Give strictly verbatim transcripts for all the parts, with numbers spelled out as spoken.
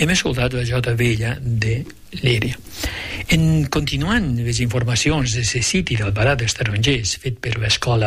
hem escoltat la Jota Vella de Lèria. En continuant les informacions de la siti del Barat dels Tarongers fet per l'escola,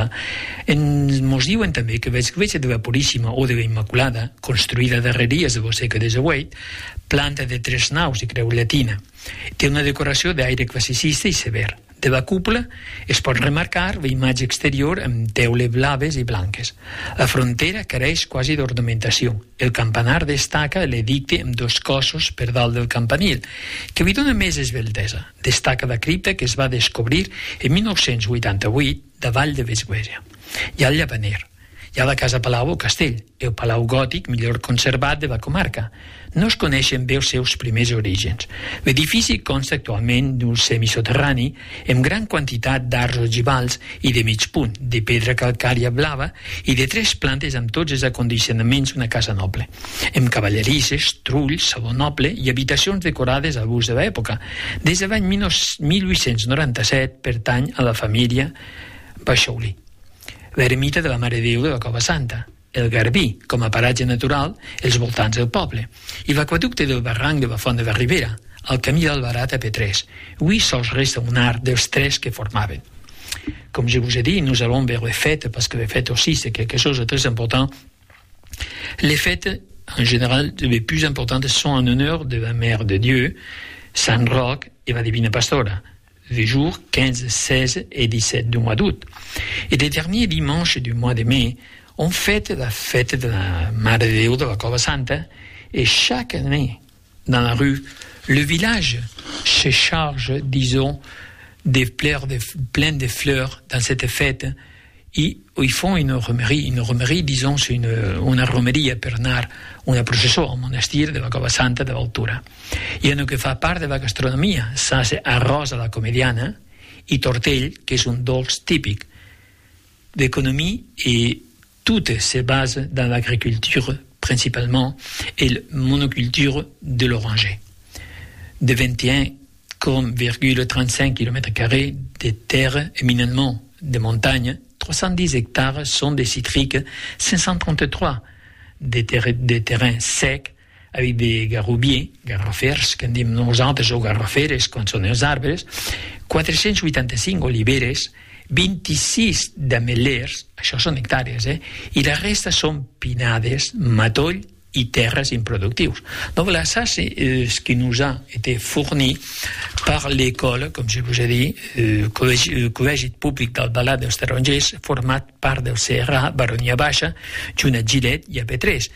ens diuen també que l'església de la Puríssima o de la Immaculada, construïda darreries de Boseca de Zeuet, planta de tres naus i creu llatina, té una decoració d'aire classicista i sever. De la cúpula es pot remarcar la imatge exterior amb teules blaves i blanques. La frontera careix quasi d'ornamentació. El campanar destaca l'edicte amb dos cossos per dalt del campanil, que li dona més esveltesa. Destaca la cripta que es va descobrir en mil nou-cents vuitanta-vuit davall de l'església. Hi ha el llavaner. Hi ha la Casa Palau o Castell, el palau gòtic millor conservat de la comarca. No es coneixen bé els seus primers orígens. L'edifici consta actualment d'un semisoterrani amb gran quantitat d'arcs ogivals i de mig punt, de pedra calcària blava i de tres plantes amb tots els acondicionaments d'una casa noble, amb cavallerisses, trulls, saló noble i habitacions decorades al gust de l'època. Des de l'any mil vuit-cents noranta-set pertany a la família Baixaulí. L'ermita de la Mare de Déu de la Cova Santa, el Garbí, com a paratge natural, els voltants del poble, i l'aqueducte del barranc de la Font de la Ribera, el camí del Barat a P tres. Avui sols resta un arc dels tres que formaven. Comme je vous ai dit, nous allons vers les fêtes, parce que les fêtes aussi, c'est quelque chose de très important. Les fêtes, en général, les plus importantes sont en honneur de la Mère de Dieu, Sant Roc et la Divina Pastora, les jours quinze, seize et dix-sept du mois d'août. Et les derniers dimanches du mois de mai, on fête la fête de la Mare de Déu de la Cova Santa, et chaque année, dans la rue, le village se charge, disons, de fleurs, de, plein de fleurs dans cette fête, et ils font une romerie, une romerie, disons, c'est une, una romeria per anar una processó al monestir de la Cova Santa de l'Altura. I en el que fa part de la gastronomia, ça c'est arròs a la comediana i tortell, que és un dolç típic. L'économie et tout se base dans l'agriculture principalement et la monoculture de l'oranger. De vingt et un virgule trente-cinq kilomètres carrés de terres éminemment de montagne, trois cent dix hectares sont des citriques, cinq cent trente-trois de, ter de terrains secs avec des garroubiers, garrofers, que en diem nosaltres, o garroferes, quan són els arbres, quatre-cents vuitanta-cinc oliveres, vint-i-sis d'ametllers, això són hectàrees, eh? I la resta són pinades, matoll i terres improductius. Donc voilà, ça c'est euh, ce qui nous a été fourni par l'école, comme je vous ai dit, euh, collège, euh, Col·legi Públic del Balat dels Tarongers, format part del C R A, Baronia Baixa, junt a Gilet i a P tres.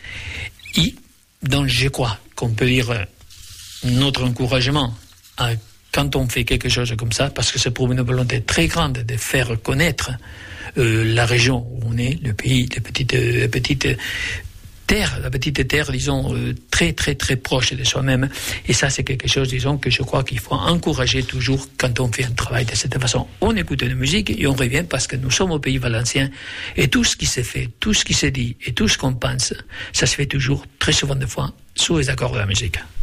Et donc je crois qu'on peut dire euh, notre encouragement à quand on fait quelque chose comme ça, parce que c'est pour une volonté très grande de faire connaître euh, la région où on est, le pays, les petites, les petites terres, la petite terre, disons, euh, très, très, très proche de soi-même. Et ça, c'est quelque chose, disons, que je crois qu'il faut encourager toujours quand on fait un travail de cette façon. On écoute la musique et on revient parce que nous sommes au pays valencien et tout ce qui se fait, tout ce qui se dit et tout ce qu'on pense, ça se fait toujours, très souvent de fois, sous les accords de la musique.